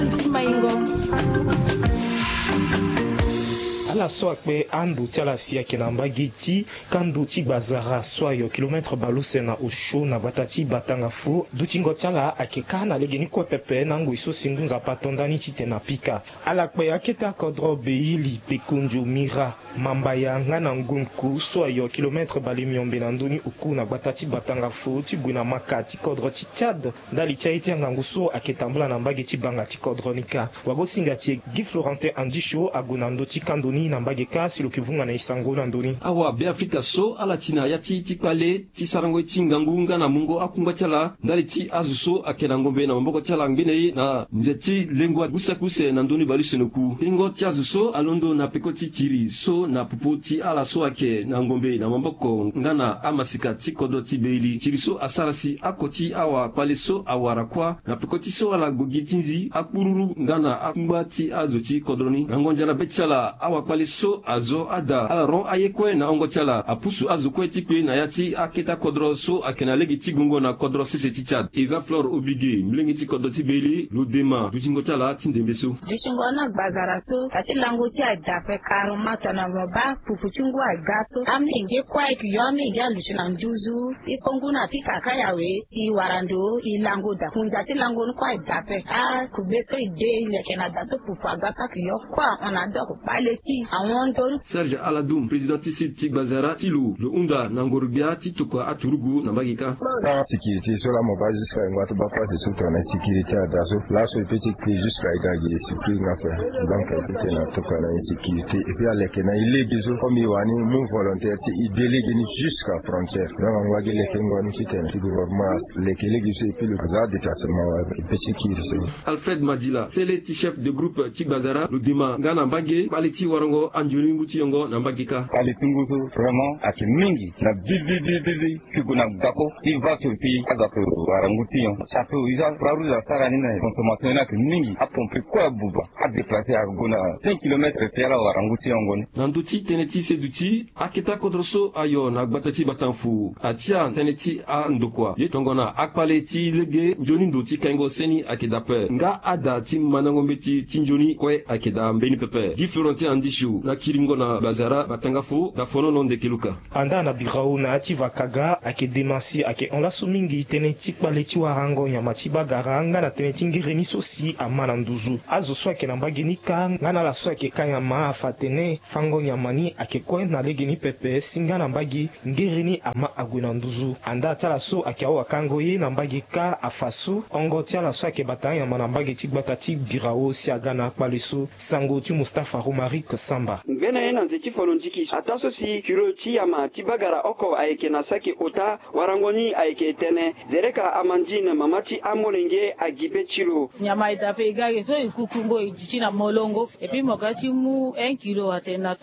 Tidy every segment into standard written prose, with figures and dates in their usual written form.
ala soa kpe andu tiala sia kenamba giti kandu ti bazara soa yo kilometre baluse na ushu na batati batanga fu dutingo tiala akeka na legeni kwa pepe nangu iso sindu nzapa tondani tite na pika ala kpe aketa kodro beili pekunju mira mambaya ngana ngunku soa yo kilometre balimiombe na nduni uku na batati batanga fu tiguna makati kodro ti Tchad ndali tia iti ngangu so aketambula na mbage ti banga ti kodro nika wagosinga tie Guy Florentin Andisho aguna ndo ti kandoni na mbage kasi lokivunga na isango na ndoni awa be Afrika so ala tina ya ti kpale ti sarango ti ngangu ngana mungo akunga tiala ndali ti azu so akena ngombe na mamboko tiala ngbine na nzeti lengwa kusakuse na ndoni balu senoku ingo ti azu so alondo na peko ti kiri so na pupu ti ala so ake na ngombe na mamboko ngana amasika ti kodo ti beili kiri so asarasi akoti awa kpale so awara kwa na peko ti so ala gogi tinzi akpururu ngana akunga ti azu ti kodroni na ngonjana be tiala awa kpale so azo ada ala ron ayekwe na ongo tiala apusu azu kwe ti kpe na yati aketa kodro so akena legi ti gongo na kodro sese ti Tchad eva flore oblige mlengi ti kodro ti beili lodema dutingo tiala ti ndembe so dutingo na gbazara so kasi lango ti adape karo mata na roba pupuchungu agaso amlinge kwa ikiyomi nge alushina nduzu ikongu na pika kayawe ti warando ilango da kunja ti lango kwa adape a kubeso ide ileke na daso pupu agasa kiyo kwa ona doko pale ti awon don Serge Aladoum président ti gbazara ti lo unda na ngorubia ti toko aturugu na bagika sans sécurité sur la mobile jusqu'à ngwatu ba pas sur ton sécurité à daso là sur petit clé jusqu'à gagner sécurité na fait donc c'était na toko na sécurité et puis avec na il est déjà comme iwani mon volontaire c'est il délégué jusqu'à frontière donc on va les ngwani qui était gouvernement les collègues et puis le bazar détachement petit sécurité Alfred Madila c'est le chef de groupe ti gbazara le dima ngana mbage baleti warango anjuli nguti yongo na mbagika baleti ngutu vraiment ati mingi na bibi kiguna bako si vatu si azatu waranguti yon chateau isa praru za sarani na consommation na mingi a pomper quoi buba a déplacer a gona 5 km tiara waranguti yongo nanduti teneti seduti aketa kodroso ayo na gbatati batanfu atia teneti a ndokwa yetongona akpale ti lege njoni nduti kango seni akedape nga ada ti manangombe ti njoni kwe akeda mbeni pepe Guy Florentin Andisho na kiringo na bazara batangafu da fono non de keluka anda na birao na ati vakaga ake demasi ake onlaso mingi teneti kpale ti warango nyama ti bagara nga na teneti ngireni so si ama na nduzu azo so ake na mbageni ka nga na la so ake kanyama afatene fango nyamani ake kwe na legeni pepe singa na mbagi ngireni ama agwe na nduzu anda ati ala so ake awa kango ye na mbagi ka afaso ongo ti ala so ake bata nyama na mbagi ti gbata ti birao si aga na kpale so sango ti Mustafa Romarik Samba ngena yena nzeti folonjiki ataso si kiro ti yama ti bagara oko ayeke na saki ota warangoni ayeke tene zereka amanjine mama ti amolenge agibe chilo nyama itape igage so ikukungo ijuchi na molongo epi mokachi mu 1 kilo atena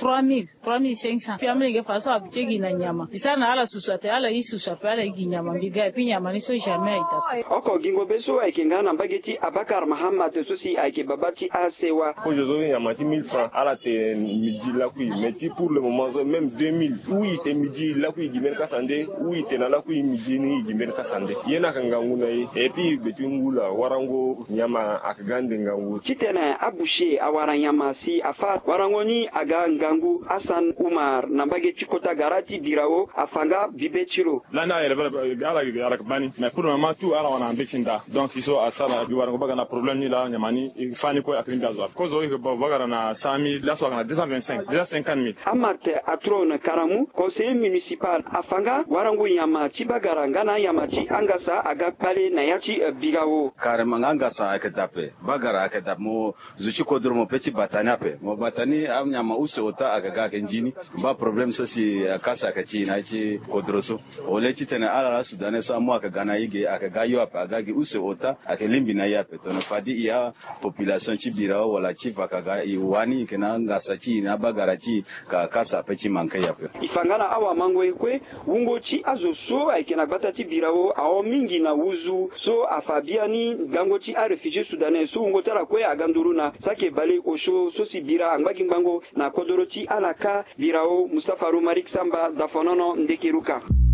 3500 pia mlenge faso abitegi na nyama bisana ala susate ala isusa pe ala igi nyama biga epi nyama ni so jamais itape oko gingo beso ayeke ngana bageti Abakar Muhammad so si ayeke babati asewa ko jozo nyama ti 1000 francs ala te midi la kui mais pour le moment même 2000 oui te midi la kui gimen kasande oui te na la kui midi ni gimen kasande yena kangangu na yi et puis betungula warango nyama akagande ngangu kitene abushe awara nyama si afa warango ni aga ngangu Hassan Umar na mbage chikota garati birao afanga bibechiro lana ala bani mais pour le moment tout ala wana ambechinda donc iso asala bi warango baga na problème ni la nyama ni fani ko akrinda zo ko zo ko baga na 100000 la so na 225 déjà 50000 Amat Atron Karamu conseiller municipal afanga warango nyama chibagara ngana nyama chi angasa aga pale na yachi bigao karama ngangasa akadape bagara akadamo zuchi kodromo peti batani ape mo batani am nyama use ota agaga kenjini ba problem so si akasa akachi na chi kodroso ole chitena ala la sudane so amu akagana yige akagayo apa agagi use ota akelimbi na yape to no fadi ya population chibirao wala chiva kaga iwani kena ngasa chi na bagara chi ka kasa peti manka yape ifangana awa mango ekwe wungo chi azo so aikena batati birao ao mingi na wuzu so afabiani gango chi a refugee sudanais so wungo tara kwe aganduruna sake bale osho so si bira angbagi mbango na kodoro chi alaka birao Mustafa Romarik Samba dafonono ndekeruka